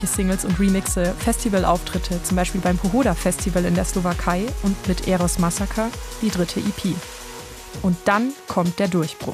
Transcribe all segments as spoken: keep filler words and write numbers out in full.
Singles und Remixe, Festivalauftritte, zum Beispiel beim Pohoda Festival in der Slowakei und mit Eros Massacre, die dritte E P. Und dann kommt der Durchbruch.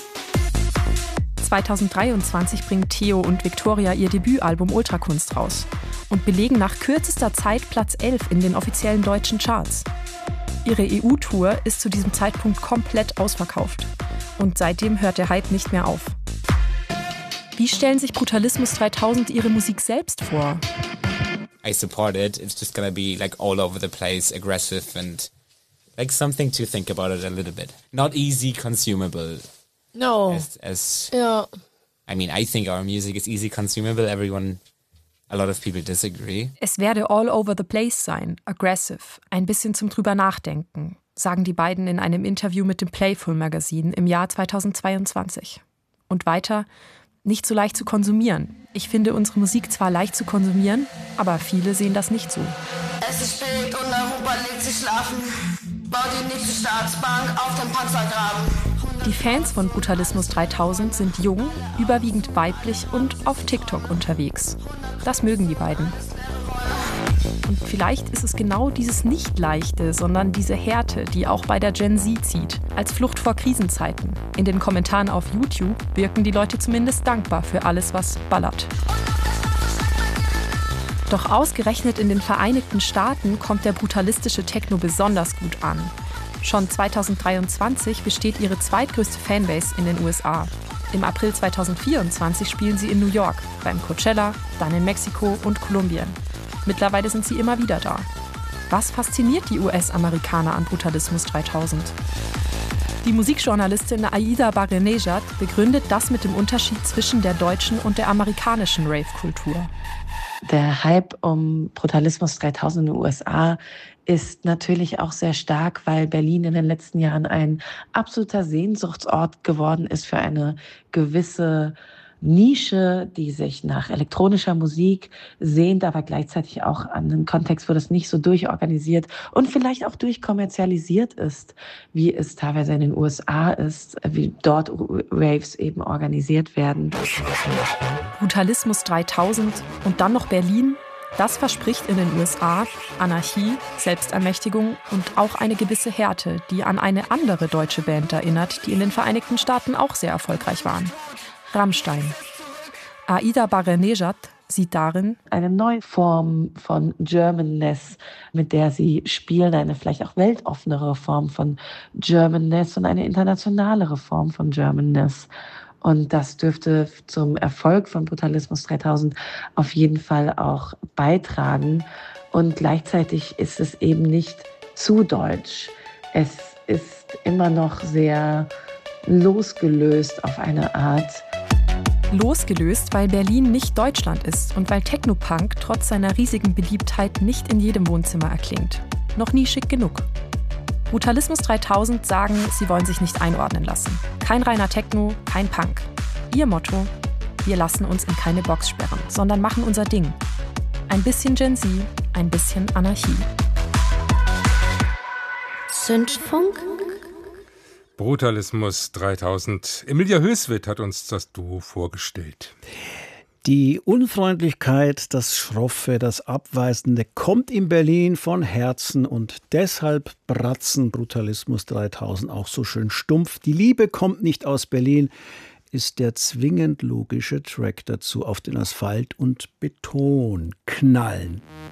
zweitausenddreiundzwanzig bringen Theo und Victoria ihr Debütalbum Ultrakunst raus und belegen nach kürzester Zeit Platz elf in den offiziellen deutschen Charts. Ihre E U-Tour ist zu diesem Zeitpunkt komplett ausverkauft. Und seitdem hört der Hype nicht mehr auf. Wie stellen sich Brutalismus dreitausend ihre Musik selbst vor? I support it. It's just gonna be like all over the place, aggressive and like something to think about it a little bit. Not easy consumable. No. As, as ja. I mean, I think our music is easy consumable. Everyone, a lot of people disagree. Es werde all over the place sein, aggressive, ein bisschen zum drüber nachdenken, sagen die beiden in einem Interview mit dem Playful Magazine im Jahr zweitausendzweiundzwanzig. Und weiter, nicht so leicht zu konsumieren. Ich finde unsere Musik zwar leicht zu konsumieren, aber viele sehen das nicht so. Es ist spät und Europa legt sich schlafen. Bau die nächste Staatsbank auf dem Panzergraben. Die Fans von Brutalismus dreitausend sind jung, überwiegend weiblich und auf TikTok unterwegs. Das mögen die beiden. Und vielleicht ist es genau dieses Nicht-Leichte, sondern diese Härte, die auch bei der Gen Z zieht, als Flucht vor Krisenzeiten. In den Kommentaren auf YouTube wirken die Leute zumindest dankbar für alles, was ballert. Doch ausgerechnet in den Vereinigten Staaten kommt der brutalistische Techno besonders gut an. Schon zweitausenddreiundzwanzig besteht ihre zweitgrößte Fanbase in den U S A. Im April zweitausendvierundzwanzig spielen sie in New York, beim Coachella, dann in Mexiko und Kolumbien. Mittlerweile sind sie immer wieder da. Was fasziniert die U S-Amerikaner an Brutalismus dreitausend? Die Musikjournalistin Aida Barrenejad begründet das mit dem Unterschied zwischen der deutschen und der amerikanischen Rave-Kultur. Der Hype um Brutalismus dreitausend in den U S A ist natürlich auch sehr stark, weil Berlin in den letzten Jahren ein absoluter Sehnsuchtsort geworden ist für eine gewisse Nische, die sich nach elektronischer Musik sehnt, aber gleichzeitig auch an einen Kontext, wo das nicht so durchorganisiert und vielleicht auch durchkommerzialisiert ist, wie es teilweise in den U S A ist, wie dort Raves eben organisiert werden. Brutalismus dreitausend und dann noch Berlin, das verspricht in den U S A Anarchie, Selbstermächtigung und auch eine gewisse Härte, die an eine andere deutsche Band erinnert, die in den Vereinigten Staaten auch sehr erfolgreich waren. Rammstein. Aida Barrenejad sieht darin eine neue Form von Germanness, mit der sie spielen, eine vielleicht auch weltoffenere Form von Germanness und eine internationalere Form von Germanness. Und das dürfte zum Erfolg von Brutalismus dreitausend auf jeden Fall auch beitragen. Und gleichzeitig ist es eben nicht zu deutsch. Es ist immer noch sehr losgelöst auf eine Art. Losgelöst, weil Berlin nicht Deutschland ist und weil Technopunk trotz seiner riesigen Beliebtheit nicht in jedem Wohnzimmer erklingt. Noch nie schick genug. Brutalismus dreitausend sagen, sie wollen sich nicht einordnen lassen. Kein reiner Techno, kein Punk. Ihr Motto: wir lassen uns in keine Box sperren, sondern machen unser Ding. Ein bisschen Gen Z, ein bisschen Anarchie. Zündfunk? Brutalismus dreitausend. Emilia Höswit hat uns das Duo vorgestellt. Die Unfreundlichkeit, das Schroffe, das Abweisende kommt in Berlin von Herzen und deshalb bratzen Brutalismus dreitausend auch so schön stumpf. Die Liebe kommt nicht aus Berlin, ist der zwingend logische Track dazu. Auf den Asphalt und Beton knallen.